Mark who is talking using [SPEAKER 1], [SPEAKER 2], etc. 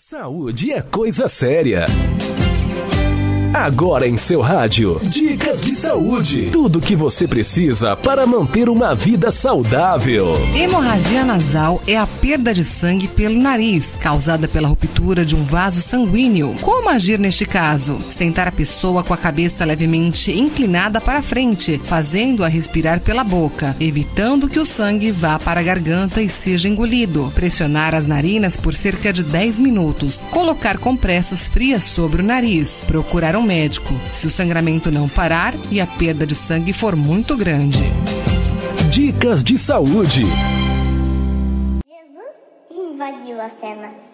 [SPEAKER 1] Saúde é coisa séria. Agora em seu rádio, Dicas de Saúde. Tudo o que você precisa para manter uma vida saudável.
[SPEAKER 2] Hemorragia nasal é a perda de sangue pelo nariz, causada pela ruptura de um vaso sanguíneo. Como agir neste caso? Sentar a pessoa com a cabeça levemente inclinada para frente, fazendo-a respirar pela boca, evitando que o sangue vá para a garganta e seja engolido. Pressionar as narinas por cerca de 10 minutos. Colocar compressas frias sobre o nariz. Procurar um médico, se o sangramento não parar e a perda de sangue for muito grande.
[SPEAKER 1] Dicas de saúde.
[SPEAKER 3] Jesus invadiu a cena.